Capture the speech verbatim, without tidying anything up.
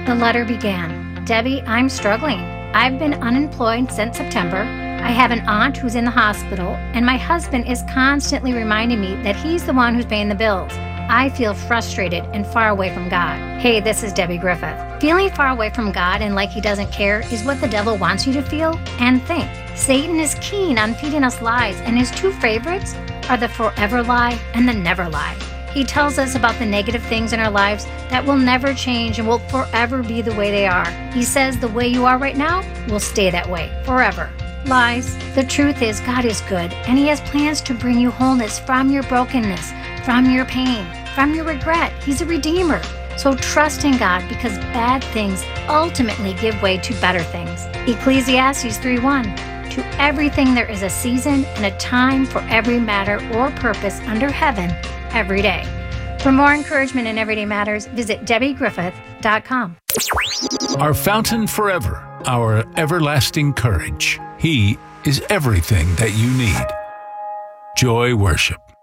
The letter began, "Debbie, I'm struggling. I've been unemployed since September. I have an aunt who's in the hospital, and my husband is constantly reminding me that he's the one who's paying the bills. I feel frustrated and far away from God." Hey, this is Debbie Griffith. Feeling far away from God and like he doesn't care is what the devil wants you to feel and think. Satan is keen on feeding us lies, and his two favorites are the forever lie and the never lie. He tells us about the negative things in our lives that will never change and will forever be the way they are. He says the way you are right now will stay that way forever. Lies. The truth is God is good, and he has plans to bring you wholeness from your brokenness, from your pain, from your regret. He's a redeemer. So trust in God, because bad things ultimately give way to better things. Ecclesiastes three one. To everything there is a season and a time for every matter or purpose under heaven every day. For more encouragement in Everyday Matters, visit Debbie Griffith dot com. Our fountain forever, our everlasting courage. He is everything that you need. Joy Worship.